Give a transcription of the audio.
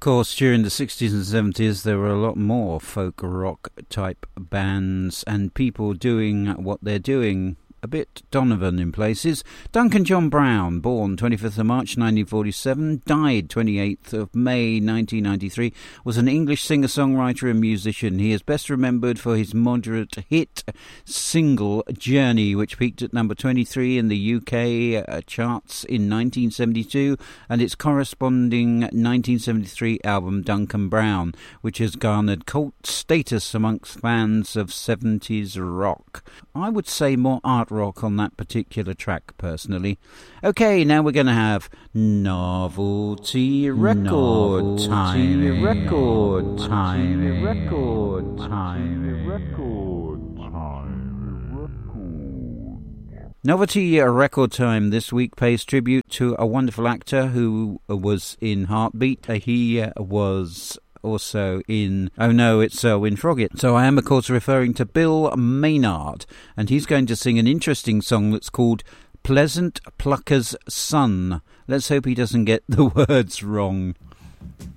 course, during the 60s and 70s, there were a lot more folk rock type bands and people doing what they're doing. A bit Donovan in places. Duncan John Brown, born 25th of March 1947, died 28th of May 1993, was an English singer-songwriter and musician. He is best remembered for his moderate hit single Journey, which peaked at number 23 in the UK charts in 1972, and its corresponding 1973 album Duncan Brown, which has garnered cult status amongst fans of 70s rock. I would say more art rock on that particular track, personally. Okay, now we're going to have Novelty Record Time. Record Time. Record Time. Record Time. Novelty Record Time this week pays tribute to a wonderful actor who was in Heartbeat. He was also in Oh No, It's Selwyn Froggatt. So I am, of course, referring to Bill Maynard, and he's going to sing an interesting song that's called Pleasant Plucker's Son. Let's hope he doesn't get the words wrong.